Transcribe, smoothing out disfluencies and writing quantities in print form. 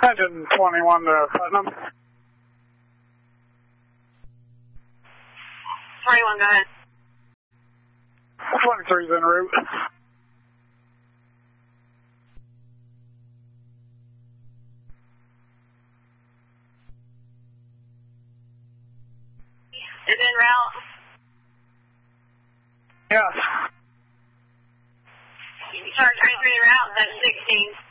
Engine 21 to Putnam. 21, go ahead. 23's en route. Is en route? Yes. Charge 23 en route, that's 16.